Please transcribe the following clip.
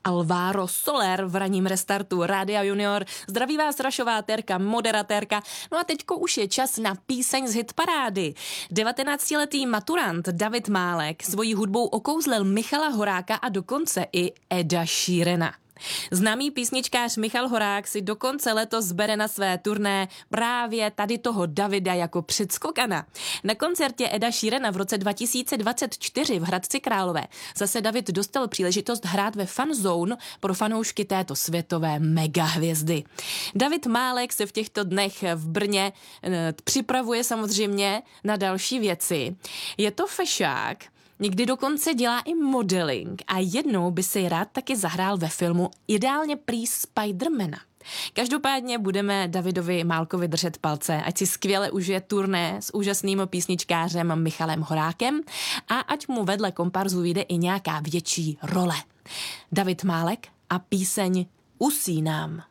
Alvaro Soler v ranním restartu Rádia Junior. Zdraví vás Rašová Terka, moderatérka. No a teďko už je čas na píseň z hitparády. 19letý maturant David Málek svojí hudbou okouzlil Michala Horáka a dokonce i Eda Sheerana. Známý písničkář Michal Horák si dokonce letos bere na své turné právě tady toho Davida jako předskokana. Na koncertě Eda Sheerana v roce 2024 v Hradci Králové zase David dostal příležitost hrát ve Fan Zone pro fanoušky této světové megahvězdy. David Málek se v těchto dnech v Brně připravuje samozřejmě na další věci. Je to fešák, někdy dokonce dělá i modeling a jednou by si rád taky zahrál ve filmu, ideálně prý Spidermana. Každopádně budeme Davidovi Málkovi držet palce, ať si skvěle užije turné s úžasným písničkářem Michalem Horákem a ať mu vedle komparzu vyjde i nějaká větší role. David Málek a píseň Usínám.